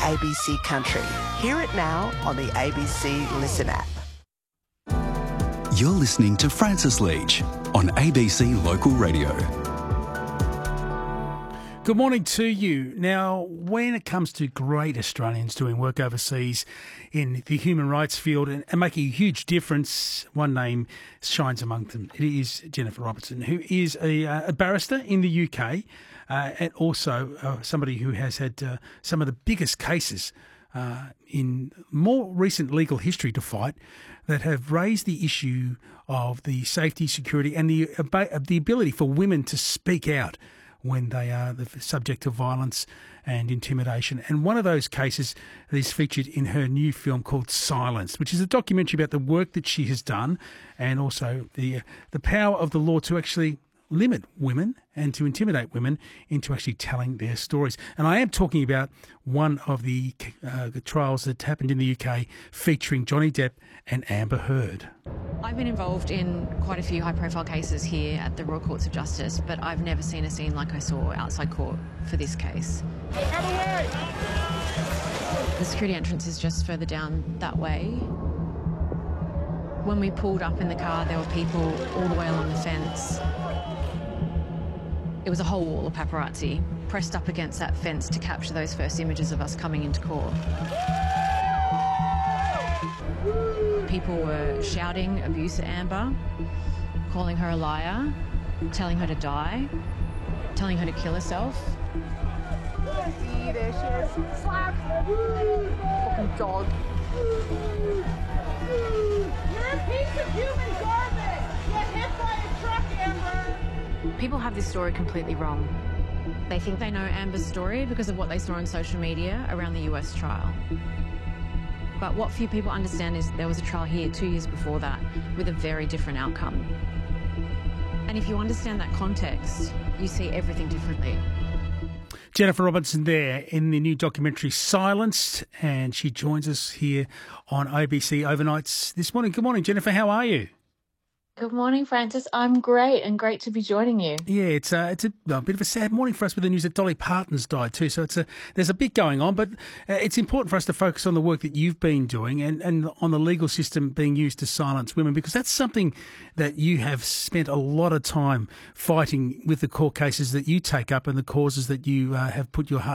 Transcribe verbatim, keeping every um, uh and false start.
A B C Country. Hear it now on the A B C Listen app. You're listening to Francis Leach on A B C Local Radio. Good morning to you. Now, when it comes to great Australians doing work overseas in the human rights field and, and making a huge difference, one name shines among them. It is Jennifer Robertson, who is a, uh, a barrister in the U K uh, and also uh, somebody who has had uh, some of the biggest cases uh, in more recent legal history to fight that have raised the issue of the safety, security and the, uh, the ability for women to speak out when they are the subject of violence and intimidation. And one of those cases is featured in her new film called Silenced, which is a documentary about the work that she has done and also the the power of the law to actually limit women and to intimidate women into actually telling their stories. And I am talking about one of the, uh, the trials that happened in the U K featuring Johnny Depp and Amber Heard. I've been involved in quite a few high-profile cases here at the Royal Courts of Justice, but I've never seen a scene like I saw outside court for this case. The security entrance is just further down that way. When we pulled up in the car, there were people all the way along the fence. It was a whole wall of paparazzi pressed up against that fence to capture those first images of us coming into court. People were shouting abuse at Amber, calling her a liar, telling her to die, telling her to kill herself. See, there she is. Slap! Fucking dog. You're a piece of human garbage! Get hit by a truck, Amber! People have this story completely wrong. They think they know Amber's story because of what they saw on social media around the U S trial. But what few people understand is there was a trial here two years before that with a very different outcome. And if you understand that context, you see everything differently. Jennifer Robertson there in the new documentary Silenced, and she joins us here on A B C Overnights this morning. Good morning, Jennifer. How are you? Good morning, Francis. I'm great and great to be joining you. Yeah, it's a, it's a, a bit of a sad morning for us with the news that Dolly Parton's died too. So it's a there's a bit going on, but uh, it's important for us to focus on the work that you've been doing and, and on the legal system being used to silence women, because that's something that you have spent a lot of time fighting with the court cases that you take up and the causes that you uh, have put your heart